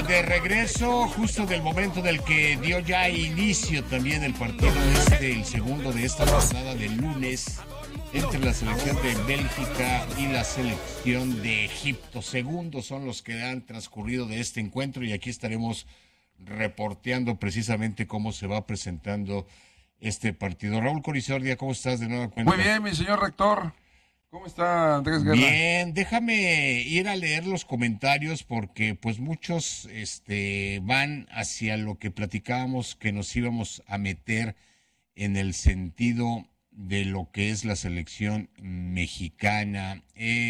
de regreso, justo del momento del que dio ya inicio también el partido el segundo de esta jornada del lunes, entre la selección de Bélgica y la selección de Egipto. Segundos son los que han transcurrido de este encuentro y aquí estaremos reporteando precisamente cómo se va presentando este partido. Raúl Corizordia, ¿cómo estás de nueva cuenta? Muy bien, mi señor rector. ¿Cómo está Andrés Guerra? Bien, déjame ir a leer los comentarios porque pues muchos van hacia lo que platicábamos que nos íbamos a meter en el sentido de lo que es la selección mexicana.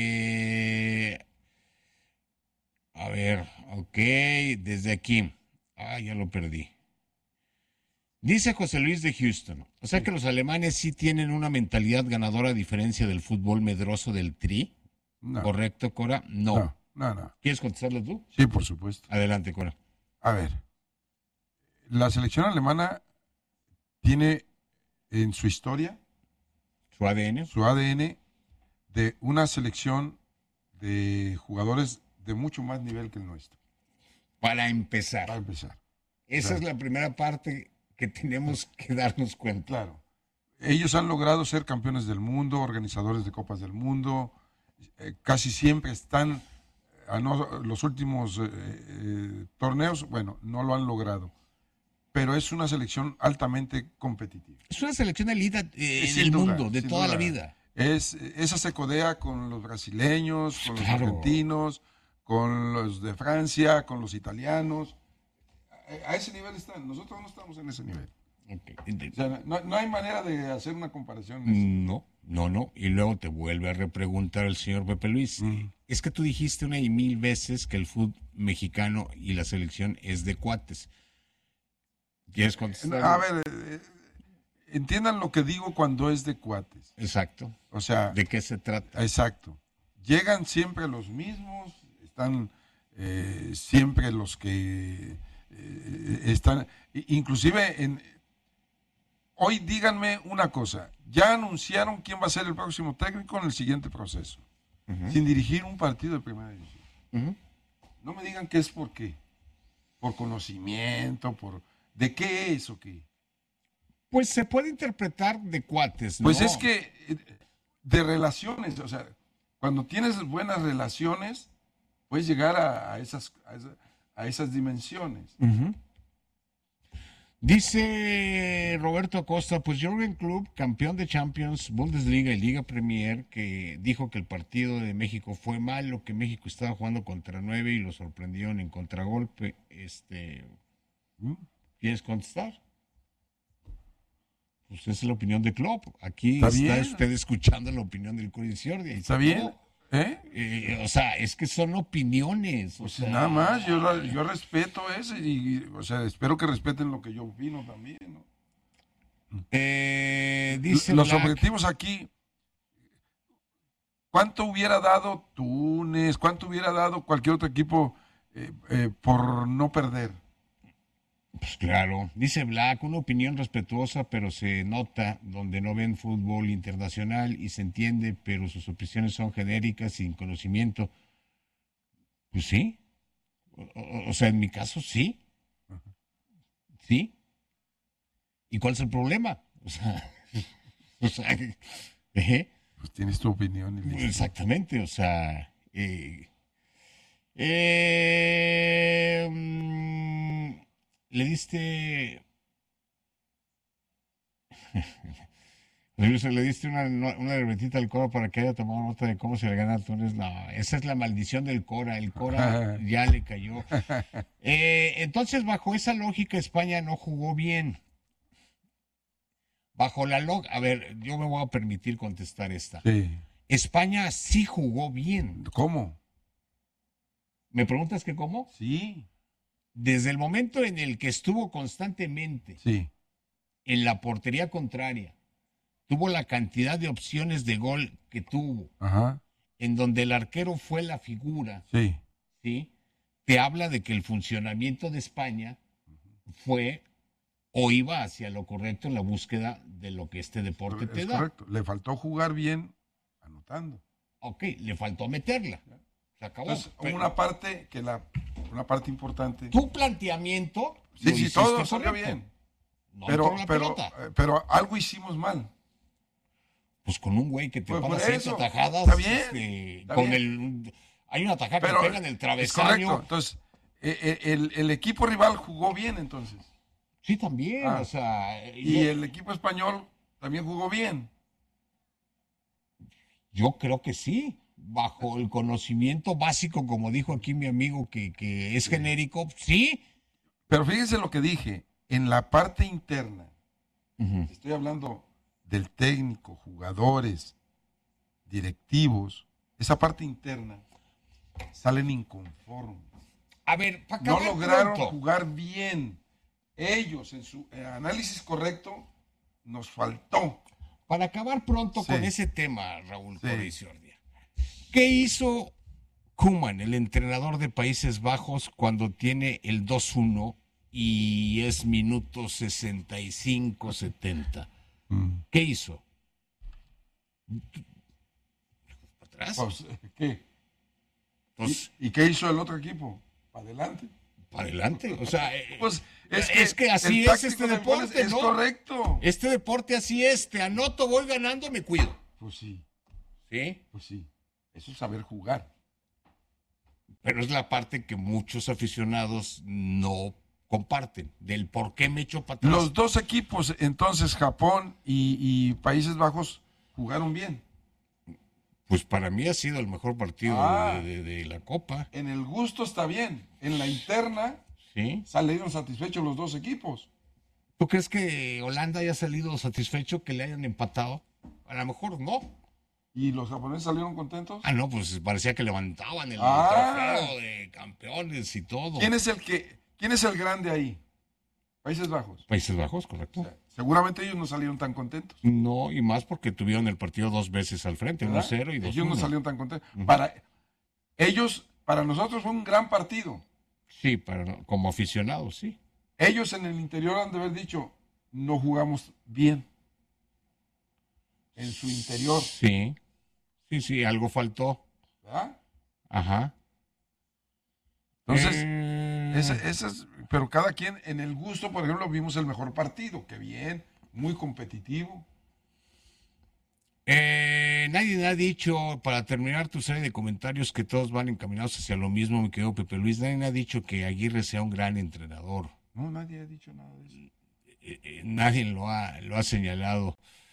A ver, ok, desde aquí. Ya lo perdí. Dice José Luis de Houston, o sea que los alemanes sí tienen una mentalidad ganadora a diferencia del fútbol medroso del Tri. No. ¿Correcto, Cora? No. ¿Quieres contestarlo tú? Sí, por supuesto. Adelante, Cora. A ver, la selección alemana tiene en su historia su ADN de una selección de jugadores de mucho más nivel que el nuestro. Para empezar. Esa Claro. es la primera parte que tenemos que darnos cuenta. Claro. Ellos han logrado ser campeones del mundo, organizadores de Copas del Mundo, casi siempre están, los últimos torneos, bueno, no lo han logrado, pero es una selección altamente competitiva. Es una selección elite en el mundo, de toda la vida. Esa se codea con los brasileños, con los argentinos, con los de Francia, con los italianos. A ese nivel están. Nosotros no estamos en ese nivel. Okay. O sea, no hay manera de hacer una comparación. No. Y luego te vuelve a repreguntar el señor Pepe Luis. Es que tú dijiste una y mil veces que el fútbol mexicano y la selección es de cuates. ¿Quieres contestar? A ver, entiendan lo que digo cuando es de cuates. Exacto. O sea, ¿de qué se trata? Exacto. Llegan siempre los mismos, están siempre los que están, inclusive hoy díganme una cosa, ya anunciaron quién va a ser el próximo técnico en el siguiente proceso, sin dirigir un partido de primera división. No me digan que es por qué, por conocimiento, ¿de qué es o qué? Pues se puede interpretar de cuates, ¿no? Pues es que de relaciones, o sea, cuando tienes buenas relaciones, puedes llegar a esas dimensiones. Dice Roberto Acosta, pues Jürgen Klopp, campeón de Champions, Bundesliga y Liga Premier, que dijo que el partido de México fue malo, que México estaba jugando contra 9 y lo sorprendieron en contragolpe. ¿Quieres contestar? Pues esa es la opinión de Klopp. Aquí está usted escuchando la opinión del Corizordia. ¿Está bien? O sea, es que son opiniones. Pues nada más, yo respeto eso y, o sea, espero que respeten lo que yo opino también, ¿no? Dice los Black, objetivos aquí, ¿cuánto hubiera dado Túnez? ¿Cuánto hubiera dado cualquier otro equipo por no perder? Pues claro, dice Black, una opinión respetuosa, pero se nota donde no ven fútbol internacional y se entiende, pero sus opiniones son genéricas, sin conocimiento. Pues sí. O sea, en mi caso sí. Sí. ¿Y cuál es el problema? O sea, pues tienes tu opinión. Y listo. Exactamente, o sea... le diste una libretita al Cora para que haya tomado nota de cómo se le gana a Túnez. No, esa es la maldición del Cora. El Cora ya le cayó. Entonces, bajo esa lógica, España no jugó bien. Bajo la lógica, a ver, yo me voy a permitir contestar esta. Sí. España sí jugó bien. ¿Cómo? ¿Me preguntas que cómo? Sí. Desde el momento en el que estuvo constantemente en la portería contraria, tuvo la cantidad de opciones de gol que tuvo, en donde el arquero fue la figura, ¿sí? Te habla de que el funcionamiento de España fue o iba hacia lo correcto en la búsqueda de lo que este deporte te da. Correcto, le faltó jugar bien anotando. Ok, le faltó meterla. Se acabó. Entonces, una parte que la una parte importante. Tu planteamiento. Sí, todo salió correcto. bien. No entró la pelota. Pero algo hicimos mal. Pues con un güey que te Pues para por 7 eso, atajadas. está bien, está con bien. Hay una tajada Pero que pega en el es travesaño. correcto. Entonces, el equipo rival jugó bien entonces. Sí, también. Ah. O sea, Y el equipo español también jugó bien. yo creo que sí. Bajo el conocimiento básico, como dijo aquí mi amigo, que es genérico, sí. Pero fíjense lo que dije. En la parte interna, estoy hablando del técnico, jugadores, directivos, esa parte interna, salen inconformes. A ver, para No acabar lograron pronto, jugar bien. Ellos, en su análisis correcto, nos faltó. para acabar pronto Sí. con ese tema, Raúl Sí. Coriciordia. ¿Qué hizo Koeman, el entrenador de Países Bajos, cuando tiene el 2-1 y es minuto 65, 70? ¿Qué hizo? ¿Atrás? Pues, ¿qué? Pues, ¿Y qué hizo el otro equipo? ¿Para adelante? para adelante. O sea, Pues es que así el es táctico este del gol deporte, es ¿no? correcto. Este deporte así es. Te anoto, voy ganando, me cuido. Pues sí, ¿Sí? pues sí. Eso es saber jugar. Pero es la parte que muchos aficionados no comparten, del por qué me echo para atrás. Los dos equipos, entonces Japón y Países Bajos, jugaron bien. Pues para mí ha sido el mejor partido Ah. de la Copa. En el gusto está bien. En la interna ¿Sí? salieron satisfechos los dos equipos. ¿Tú crees que Holanda haya salido satisfecho que le hayan empatado? A lo mejor no. ¿Y los japoneses salieron contentos? Ah, no, pues parecía que levantaban el Ah. trofeo de campeones y todo. ¿Quién es el grande ahí? Países Bajos. Países Bajos, correcto. O sea, seguramente ellos no salieron tan contentos. No, y más porque tuvieron el partido 2 veces al frente, ¿Verdad? 1-0 y 2-1. Ellos no salieron tan contentos. Ujú. Para nosotros fue un gran partido. Sí, como aficionados, sí. Ellos en el interior han de haber dicho, no jugamos bien. En su interior, Sí, sí, algo faltó. ¿verdad? Ajá. Entonces, Eh, ese es, pero cada quien, en el gusto, por ejemplo, vimos el mejor partido. Qué bien, muy competitivo. Nadie ha dicho, para terminar tu serie de comentarios, que todos van encaminados hacia lo mismo, mi querido Pepe Luis. Nadie ha dicho que Aguirre sea un gran entrenador. No, nadie ha dicho nada de eso. Nadie lo ha señalado.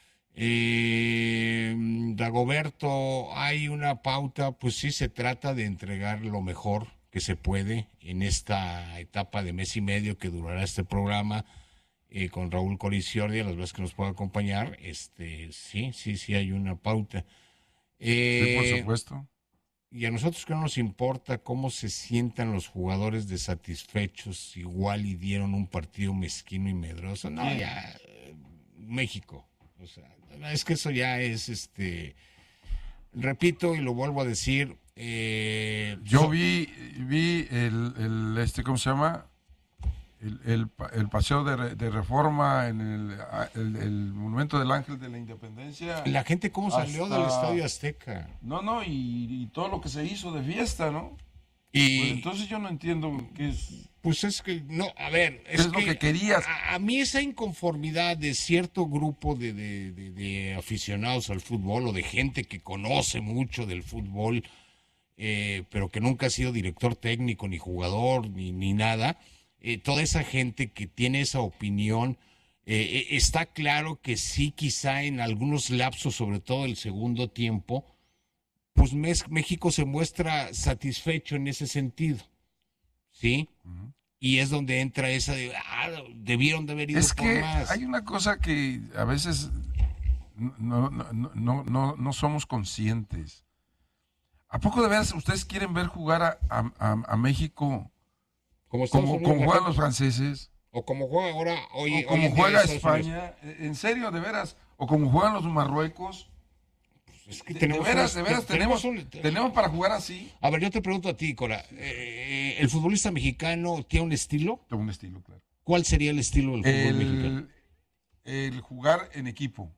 Dagoberto, hay una pauta, pues sí se trata de entregar lo mejor que se puede en esta etapa de mes y medio que durará este programa con Raúl Coriciordia, las veces que nos pueda acompañar. Sí hay una pauta. Sí, por supuesto. Y a nosotros que no nos importa cómo se sientan los jugadores desatisfechos, igual y dieron un partido mezquino y medroso. No, Sí. ya, México. O sea, es que eso ya es, repito y lo vuelvo a decir. Yo vi ¿cómo se llama? El paseo de Reforma en el Monumento del Ángel de la Independencia. La gente cómo salió hasta- del Estadio Azteca. No, y todo lo que se hizo de fiesta, ¿no? Y Pues entonces yo no entiendo qué es. pues es que, no, a ver, Es lo que querías. A mí esa inconformidad de cierto grupo de aficionados al fútbol o de gente que conoce mucho del fútbol, pero que nunca ha sido director técnico, ni jugador, ni nada, toda esa gente que tiene esa opinión, está claro que sí, quizá en algunos lapsos, sobre todo el segundo tiempo, pues México se muestra satisfecho en ese sentido, ¿sí? Y es donde entra esa de, debieron de haber ido Es por que más. hay una cosa que a veces no somos conscientes. ¿A poco de veras ustedes quieren ver jugar a México Como Estados como Unidos, juegan los franceses? o como juega ahora, hoy, ¿O como hoy en día juega Estados Unidos. España? ¿En serio, de veras? ¿O como juegan los Marruecos? Es que De tenemos veras, tenemos tenemos para jugar así. A ver, yo te pregunto a ti, Cora, ¿el futbolista mexicano tiene un estilo? Tengo un estilo, claro. ¿Cuál sería el estilo del fútbol mexicano? El jugar en equipo.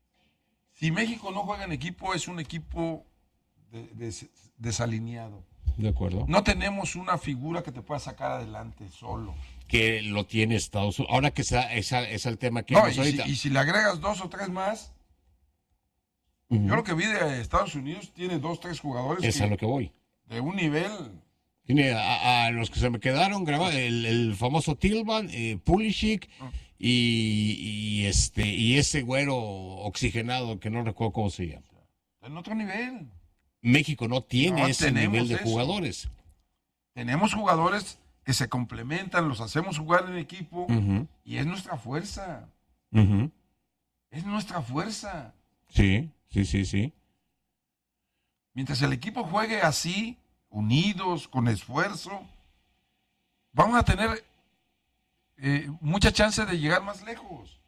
Si México no juega en equipo, es un equipo desalineado. de acuerdo. No tenemos una figura que te pueda sacar adelante solo. Que lo tiene Estados Unidos. Ahora que es el tema que No, vemos ahorita. y si le agregas 2 o 3 más, yo lo que vi de Estados Unidos tiene 2, 3 jugadores Es a lo que voy. de un nivel. Tiene a los que se me quedaron grabados, el famoso Tillman, Pulisic y ese güero oxigenado que no recuerdo cómo se llama. En otro nivel. México no tiene ese nivel de eso. jugadores. Tenemos jugadores que se complementan, los hacemos jugar en equipo y es nuestra fuerza. Es nuestra fuerza. Sí, sí. Mientras el equipo juegue así, unidos, con esfuerzo, vamos a tener mucha chance de llegar más lejos.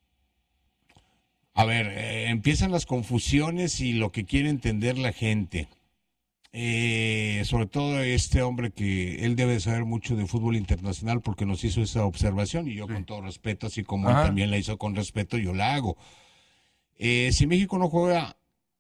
A ver, empiezan las confusiones y lo que quiere entender la gente. Sobre todo este hombre que él debe saber mucho de fútbol internacional porque nos hizo esa observación y yo con todo respeto, así como él también la hizo con respeto, yo la hago. Si México no juega,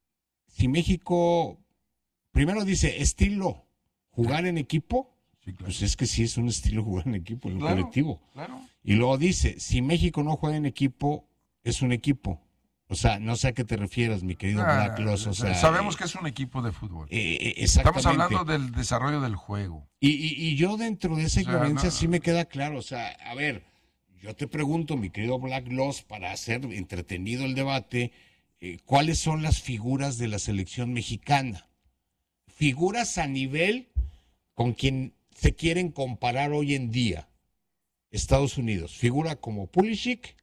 primero dice estilo, jugar en equipo, claro. Pues es que sí es un estilo jugar en equipo, en el colectivo. Claro. Y luego dice, si México no juega en equipo, es un equipo. O sea, no sé a qué te refieres, mi querido Black Loss. O sea, sabemos que es un equipo de fútbol. Exactamente. Estamos hablando del desarrollo del juego. Y yo dentro de esa ignorancia sí me queda claro. O sea, a ver, yo te pregunto, mi querido Black Loss, para hacer entretenido el debate, ¿cuáles son las figuras de la selección mexicana? Figuras a nivel con quien se quieren comparar hoy en día. Estados Unidos. Figura como Pulisic,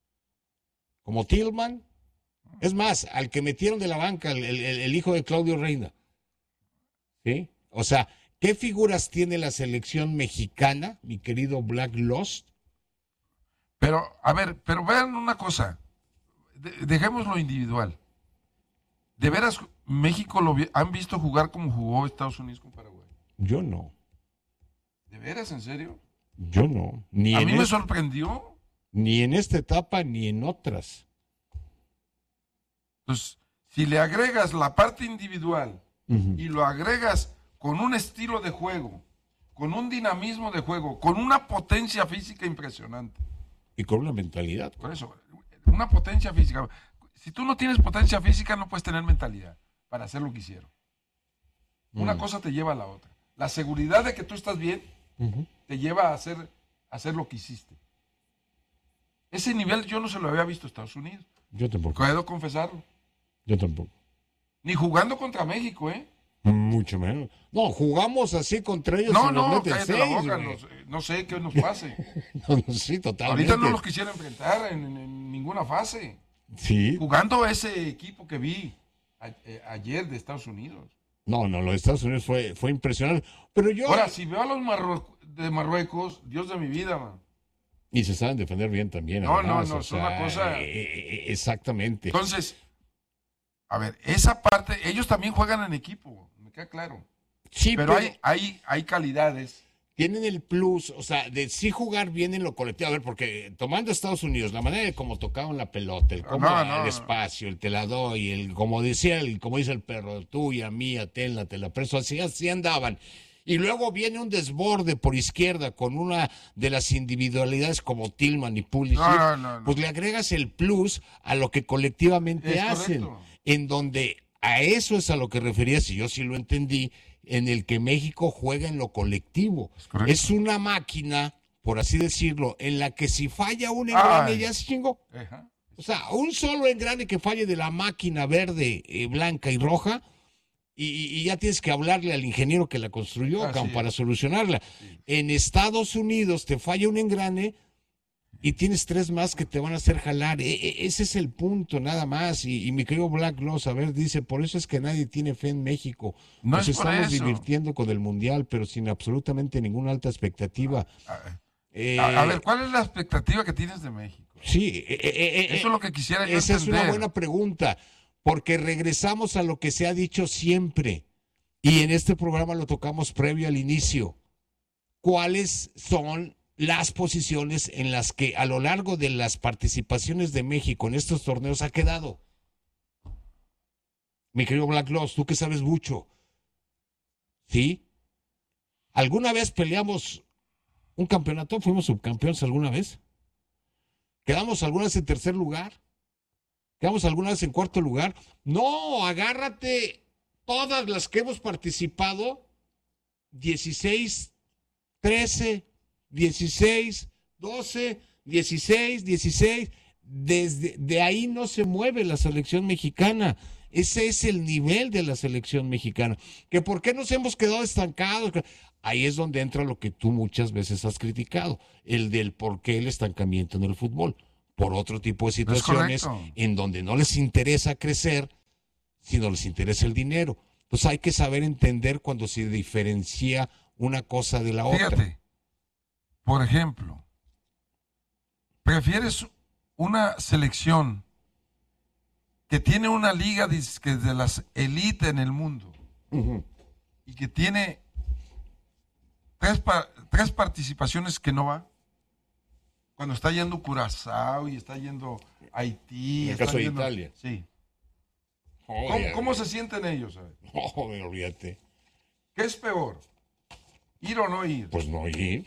como Tillman. Es más, al que metieron de la banca, el hijo de Claudio Reina. ¿Sí? O sea, ¿qué figuras tiene la selección mexicana, mi querido Black Lost? Pero, a ver, vean una cosa. Dejemos lo individual. ¿De veras México han visto jugar como jugó Estados Unidos con Paraguay? Yo no. ¿De veras, en serio? Yo no. A mí me sorprendió. Ni en esta etapa ni en otras. Entonces, si le agregas la parte individual y lo agregas con un estilo de juego, con un dinamismo de juego, con una potencia física impresionante. Y con una mentalidad. Por eso, una potencia física. Si tú no tienes potencia física, no puedes tener mentalidad para hacer lo que hicieron. Una cosa te lleva a la otra. La seguridad de que tú estás bien te lleva a hacer lo que hiciste. Ese nivel yo no se lo había visto a Estados Unidos. Yo tampoco. Puedo confesarlo. Yo tampoco. Ni jugando contra México, ¿eh? Mucho menos. No, jugamos así contra ellos. No, cállate la boca. No sé qué nos pase. Sí, totalmente. Ahorita no los quisiera enfrentar en ninguna fase. Sí. Jugando ese equipo que vi ayer de Estados Unidos. No, lo de Estados Unidos fue impresionante. Pero yo... Ahora, si veo a los de Marruecos, Dios de mi vida, man. Y se saben defender bien también. No, es una cosa... Exactamente. Entonces, a ver, esa parte, ellos también juegan en equipo, me queda claro. Sí, pero hay calidades. Tienen el plus, o sea, de sí jugar bien en lo colectivo. A ver, porque tomando Estados Unidos, la manera de cómo tocaban la pelota, el cómo al espacio, el te la doy, como dice el perro, tuya, mía, tenla, te la presto, así andaban. Y luego viene un desborde por izquierda con una de las individualidades como Tillman y Pulisic, pues le agregas el plus a lo que colectivamente hacen. Correcto. En donde a eso es a lo que refería, si yo sí lo entendí, en el que México juega en lo colectivo. Es una máquina, por así decirlo, en la que si falla un engrane ya se chingó. O sea, un solo engrane que falle de la máquina verde, blanca y roja, y ya tienes que hablarle al ingeniero que la construyó para solucionarla. Sí. En Estados Unidos te falla un engrane y tienes 3 más que te van a hacer jalar. Ese es el punto, nada más. Y mi querido Black Loss, a ver, dice, por eso es que nadie tiene fe en México. Nos estamos divirtiendo con el Mundial, pero sin absolutamente ninguna alta expectativa. A ver, ¿cuál es la expectativa que tienes de México? Sí. Eso es lo que quisiera yo esa entender. Es una buena pregunta, porque regresamos a lo que se ha dicho siempre. Y en este programa lo tocamos previo al inicio. ¿Cuáles son las posiciones en las que a lo largo de las participaciones de México en estos torneos ha quedado? Mi querido Black Loss, tú que sabes mucho, ¿sí? ¿Alguna vez peleamos un campeonato? ¿Fuimos subcampeones alguna vez? ¿Quedamos alguna vez en tercer lugar? ¿Quedamos alguna vez en cuarto lugar? No, agárrate todas las que hemos participado, 16, 13, 16, 12, 16, de ahí no se mueve la selección mexicana. Ese es el nivel de la selección mexicana. ¿Que por qué nos hemos quedado estancados? Ahí es donde entra lo que tú muchas veces has criticado, el del por qué el estancamiento en el fútbol. Por otro tipo de situaciones en donde no les interesa crecer, sino les interesa el dinero. Entonces hay que saber entender cuando se diferencia una cosa de la otra. Fíjate, por ejemplo, ¿prefieres una selección que tiene una liga que de las élites en el mundo y que tiene tres participaciones que no va? Cuando está yendo Curazao y está yendo Haití. En el caso de Italia. Sí. Oye, ¿Cómo se sienten ellos? No, me olvídate. ¿Qué es peor? ¿Ir o no ir? Pues no ir.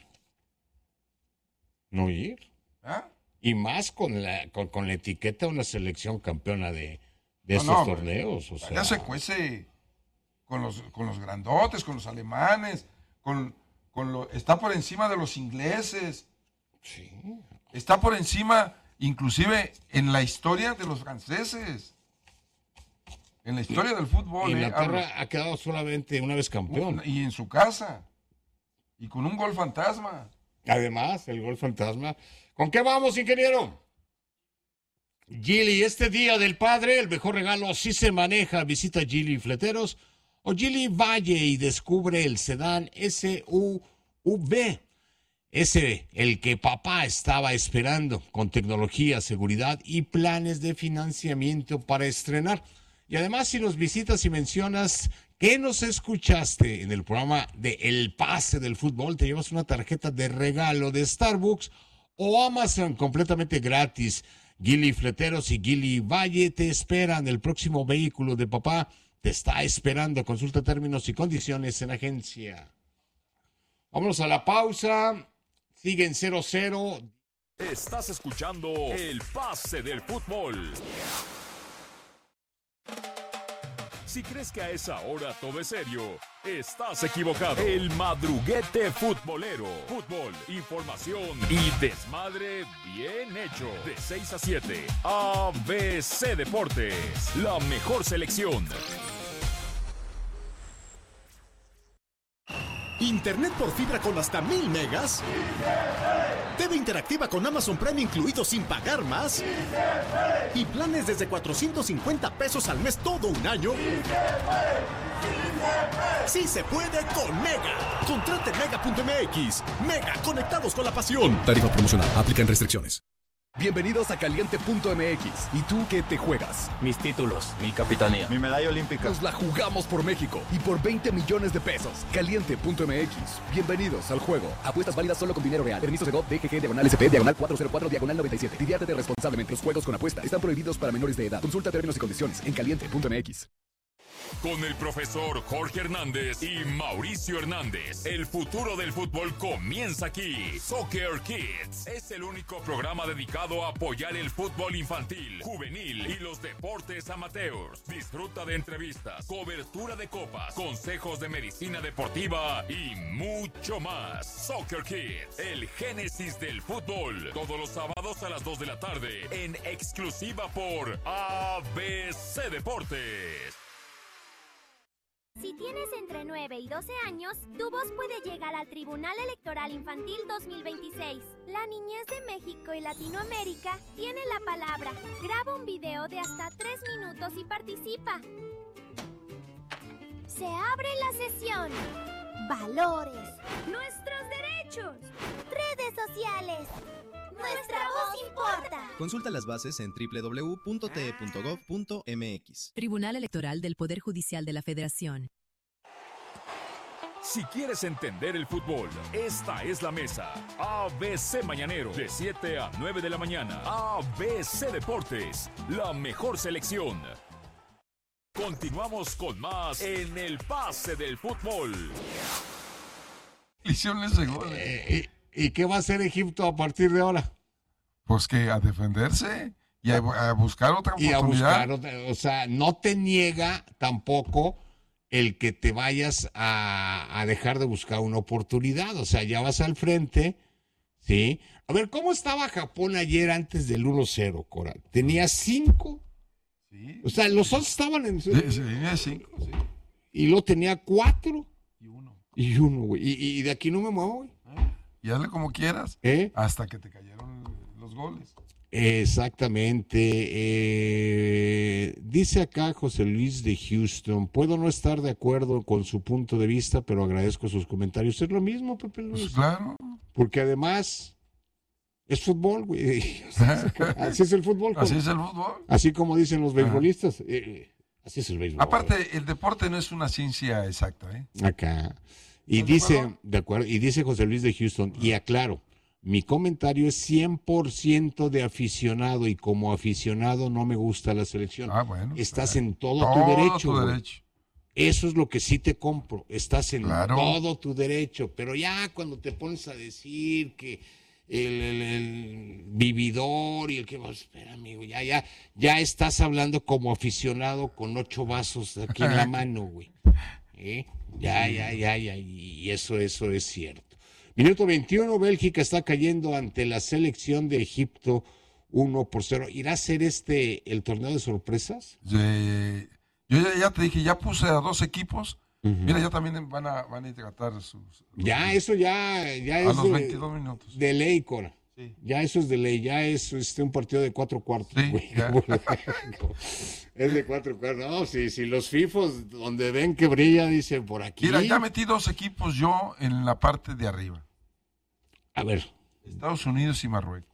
No ir. ¿Ah? Y más con la etiqueta de una selección campeona de estos torneos. O sea, ya se cuece con los grandotes, con los alemanes, está por encima de los ingleses. Sí. Está por encima, inclusive, en la historia de los franceses. En la historia del fútbol. Inglaterra ha quedado solamente una vez campeón. Y en su casa. Y con un gol fantasma. Además, el gol fantasma. ¿Con qué vamos, ingeniero? Gili, este Día del Padre, el mejor regalo sí se maneja. Visita Gili Fleteros o Gili Valle y descubre el sedán SUV. Ese, el que papá estaba esperando, con tecnología, seguridad y planes de financiamiento para estrenar. Y además, si nos visitas y mencionas que nos escuchaste en el programa de El Pase del Fútbol, te llevas una tarjeta de regalo de Starbucks o Amazon completamente gratis. Gili Fleteros y Gili Valle te esperan. El próximo vehículo de papá te está esperando. Consulta términos y condiciones en agencia. Vámonos a la pausa. Siguen 0-0. Estás escuchando El Pase del Fútbol. Si crees que a esa hora todo es serio, estás equivocado. El madruguete futbolero. Fútbol, información y desmadre bien hecho. De 6 a 7. ABC Deportes. La mejor selección. Internet por fibra con hasta 1000 megas. TV interactiva con Amazon Prime incluido sin pagar más. Y planes desde 450 pesos al mes todo un año. Sí se puede con Mega. Contrate Mega.mx. Mega, conectados con la pasión. Tarifa promocional. Aplican restricciones. Bienvenidos a Caliente.mx. ¿Y tú qué te juegas? Mis títulos, mi capitanía, mi medalla olímpica. Nos la jugamos por México y por 20 millones de pesos. Caliente.mx. Bienvenidos al juego. Apuestas válidas solo con dinero real. Permisos de GOV, DGG, /SP, /404, /97. Diviértete responsablemente. Los juegos con apuesta están prohibidos para menores de edad. Consulta términos y condiciones en Caliente.mx. Con el profesor Jorge Hernández y Mauricio Hernández, el futuro del fútbol comienza aquí. Soccer Kids es el único programa dedicado a apoyar el fútbol infantil, juvenil y los deportes amateurs. Disfruta de entrevistas, cobertura de copas, consejos de medicina deportiva y mucho más. Soccer Kids, el génesis del fútbol. Todos los sábados a las 2 de la tarde en exclusiva por ABC Deportes. Si tienes entre 9 y 12 años, tu voz puede llegar al Tribunal Electoral Infantil 2026. La niñez de México y Latinoamérica tiene la palabra. Graba un video de hasta 3 minutos y participa. Se abre la sesión. Valores. Nuestros derechos. Redes sociales. Nuestra voz importa. Consulta las bases en www.te.gov.mx. Tribunal Electoral del Poder Judicial de la Federación. Si quieres entender el fútbol, esta es la mesa. ABC Mañanero, de 7 a 9 de la mañana. ABC Deportes, la mejor selección. Continuamos con más en el Pase del Fútbol. Le hicieron ese gol. ¿Y qué va a hacer Egipto a partir de ahora? Pues que a defenderse y a buscar otra oportunidad. Y a buscar o sea, no te niega tampoco el que te vayas a dejar de buscar una oportunidad. O sea, ya vas al frente, ¿sí? A ver, ¿cómo estaba Japón ayer antes del 1-0, Cora? ¿Tenía 5? Sí. O sea, los otros estaban en... Sí, tenía 5, sí. Y luego tenía 4. Y 1, güey. Y de aquí no me muevo, güey. Y hazle como quieras, hasta que te cayeron los goles. Exactamente. Dice acá José Luis de Houston, puedo no estar de acuerdo con su punto de vista, pero agradezco sus comentarios. Es lo mismo, Pepe Luis. Pues claro. Porque además es fútbol, güey. Así es el fútbol. Así es el fútbol. Así como dicen los beisbolistas. Así es el béisbol. Aparte, el deporte no es una ciencia exacta, ¿eh? Acá. Y dice, de acuerdo, y dice José Luis de Houston, y aclaro, mi comentario es 100% de aficionado, y como aficionado no me gusta la selección. Bueno. Estás en todo tu derecho. Tu derecho. Eso es lo que sí te compro. Estás en todo tu derecho. Pero ya cuando te pones a decir que el vividor y el que... Espera, amigo, ya estás hablando como aficionado con 8 vasos aquí en la mano, güey. Ya, y eso es cierto. Minuto 21, Bélgica está cayendo ante la selección de Egipto 1-0. ¿Irá a ser el torneo de sorpresas? Yo ya te dije, ya puse a 2 equipos. Mira, ya también van a tratar sus... Eso ya es... A los 22 minutos. De ley, Cora. Sí. Ya eso es de ley, ya es un partido de 4 cuartos. Sí, güey. ya. Es de 4 cuartos. No, si los FIFOs donde ven que brilla, dicen por aquí. Mira, ya metí 2 equipos yo en la parte de arriba. A ver. Estados Unidos y Marruecos.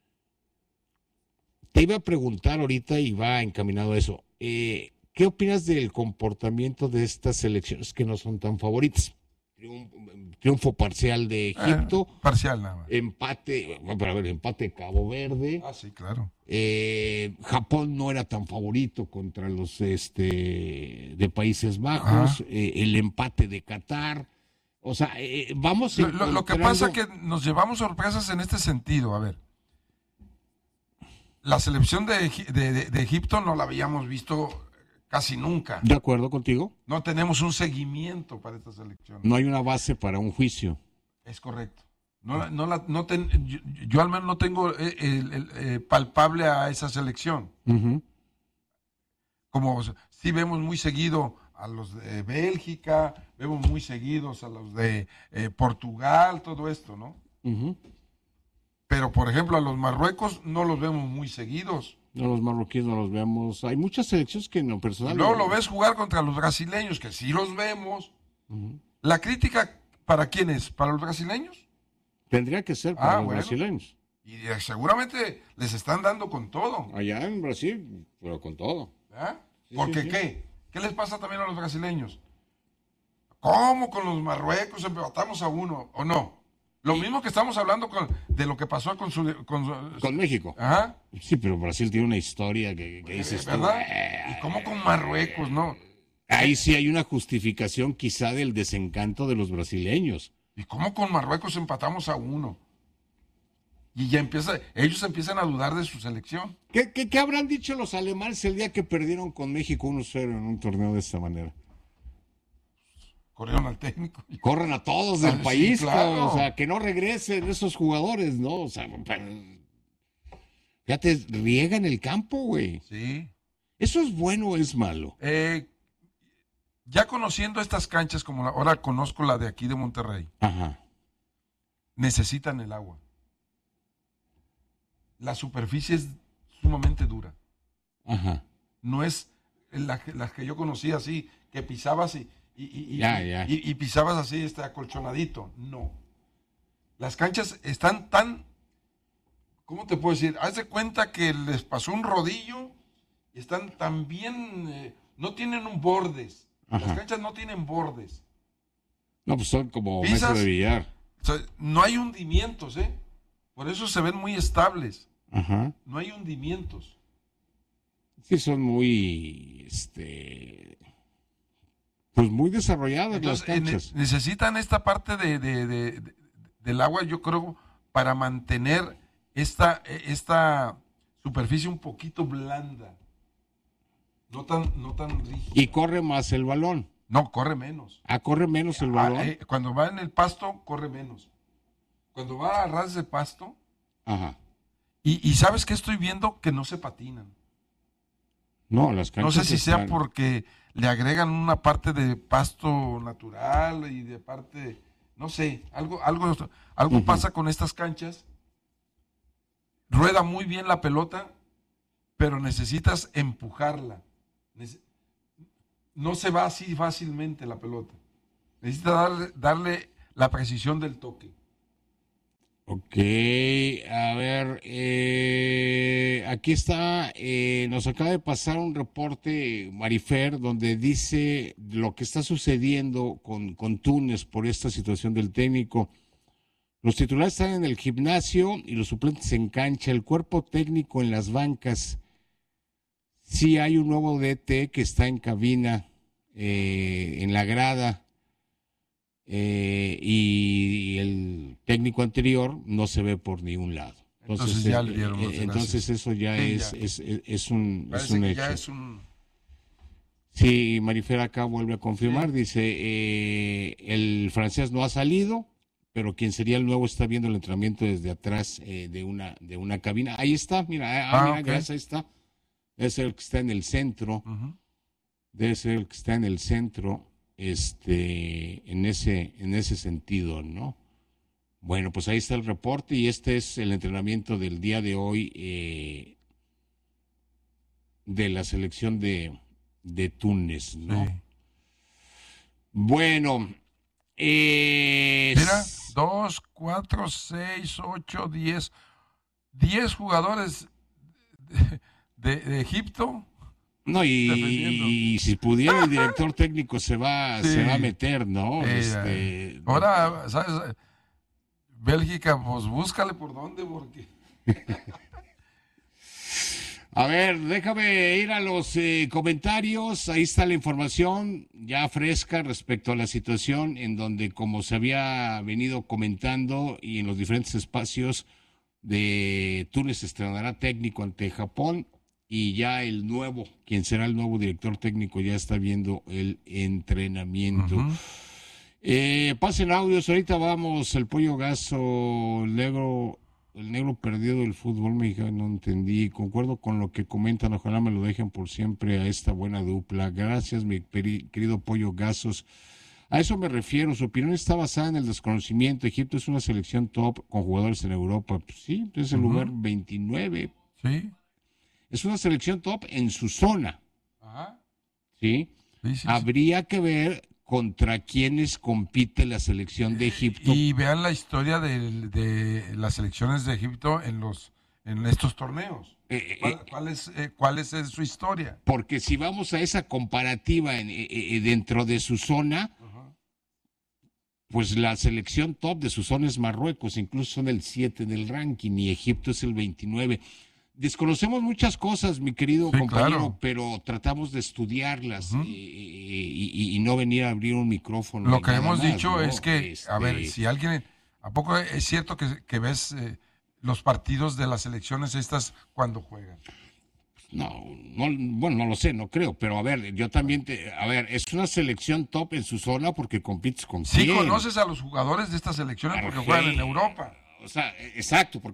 Te iba a preguntar ahorita y va encaminado a eso. ¿Qué opinas del comportamiento de estas selecciones que no son tan favoritas? Triunfo parcial de Egipto. Parcial nada más. Empate Cabo Verde. Sí, claro. Japón no era tan favorito contra los de Países Bajos. El empate de Qatar. O sea, vamos lo que pasa es que nos llevamos sorpresas en este sentido. A ver, la selección de Egipto no la habíamos visto casi nunca. ¿De acuerdo contigo? No tenemos un seguimiento para esta selección. No hay una base para un juicio. Es correcto. Yo al menos no tengo palpable a esa selección. Como sí vemos muy seguido a los de Bélgica, vemos muy seguidos a los de Portugal, todo esto, ¿no? Pero, por ejemplo, a los Marruecos no los vemos muy seguidos. No, los marroquíes no los vemos. Hay muchas selecciones que en lo personal... Luego lo ves jugar contra los brasileños, que sí los vemos. ¿La crítica para quién es? ¿Para los brasileños? Tendría que ser para los brasileños. Y seguramente les están dando con todo. Allá en Brasil, pero con todo. ¿Porque qué? ¿Qué les pasa también a los brasileños? ¿Cómo con los Marruecos empatamos a 1 o no? Lo mismo que estamos hablando de lo que pasó con México. Sí, pero Brasil tiene una historia que dices tú, ¿verdad? ¿Y cómo con Marruecos, no? Ahí sí hay una justificación quizá del desencanto de los brasileños. ¿Y cómo con Marruecos empatamos a 1? Y ya ellos empiezan a dudar de su selección. ¿Qué habrán dicho los alemanes el día que perdieron con México 1-0 en un torneo de esta manera? Corrieron al técnico. Corren a todos del país, claro. O sea, que no regresen esos jugadores, ¿no? O sea, ya te riegan el campo, güey. Sí. ¿Eso es bueno o es malo? Ya conociendo estas canchas, como ahora conozco la de aquí de Monterrey, necesitan el agua. La superficie es sumamente dura. No es la que yo conocía así, que pisabas y pisabas así acolchonadito. No. Las canchas están tan, ¿cómo te puedo decir? Haz de cuenta que les pasó un rodillo y están tan bien, no tienen bordes. Las canchas no tienen bordes. No, pues son como mesa de billar. O sea, no hay hundimientos, por eso se ven muy estables. No hay hundimientos. Sí, son muy, Pues muy desarrolladas. Entonces, las canchas. necesitan esta parte del agua, yo creo, para mantener esta superficie un poquito blanda. No tan rígida. Y corre más el balón. No, corre menos. Corre menos el balón. Cuando va en el pasto, corre menos. Cuando va a ras de pasto. Ajá. Y ¿sabes qué estoy viendo? Que no se patinan. No, las canchas. No sé si sea porque le agregan una parte de pasto natural y de parte, no sé, algo pasa con estas canchas. Rueda muy bien la pelota, pero necesitas empujarla. No se va así fácilmente la pelota. Necesitas darle la precisión del toque. Ok, a ver, aquí está, nos acaba de pasar un reporte, Marifer, donde dice lo que está sucediendo con Túnez por esta situación del técnico. Los titulares están en el gimnasio y los suplentes en cancha, el cuerpo técnico en las bancas. Sí hay un nuevo DT que está en cabina, en la grada. Y el técnico anterior no se ve por ningún lado. Entonces ya le dieron los entonces eso ya sí, es un que hecho. ya es un... Sí, Marifer acá vuelve a confirmar, dice, el francés no ha salido, pero quien sería el nuevo está viendo el entrenamiento desde atrás de una cabina. Ahí está, mira, okay. Gracias, ahí está. Debe ser el que está en el centro. Debe ser el que está en el centro. En ese sentido, ¿no? Bueno, pues ahí está el reporte y este es el entrenamiento del día de hoy de la selección de Túnez, ¿no? Sí. Bueno, mira, 2, 4, 6, 8, 10 jugadores de Egipto. No, y si pudiera el director técnico se va a meter, ¿no? Ahora, ¿sabes? Bélgica, pues búscale por dónde, porque... A ver, déjame ir a los comentarios. Ahí está la información ya fresca respecto a la situación en donde, como se había venido comentando y en los diferentes espacios de Túnez estrenará técnico ante Japón. Y ya quien será el nuevo director técnico, ya está viendo el entrenamiento. Pasen audios, ahorita vamos, el Pollo Gaso, el negro perdido del fútbol mexicano, no entendí. Concuerdo con lo que comentan, ojalá me lo dejen por siempre a esta buena dupla. Gracias, mi querido Pollo Gasos. A eso me refiero, su opinión está basada en el desconocimiento. Egipto es una selección top con jugadores en Europa. Pues sí, es el lugar 29. Sí. Es una selección top en su zona. Ajá. ¿Sí? Sí. Habría que ver contra quiénes compite la selección de Egipto. Y vean la historia de las selecciones de Egipto en estos torneos. ¿Cuál es su historia? Porque si vamos a esa comparativa dentro de su zona, pues la selección top de su zona es Marruecos, incluso son el 7 del ranking y Egipto es el 29. Desconocemos muchas cosas, mi querido compañero, claro, pero tratamos de estudiarlas y no venir a abrir un micrófono. Lo que hemos dicho, ¿no? Es que, a ver, si alguien... ¿A poco es cierto que ves los partidos de las selecciones estas cuando juegan? No, bueno, no lo sé, no creo, pero a ver, yo también es una selección top en su zona porque compites con Sí, quién. conoces a los jugadores de estas selecciones porque juegan en Europa. O sea, exacto, porque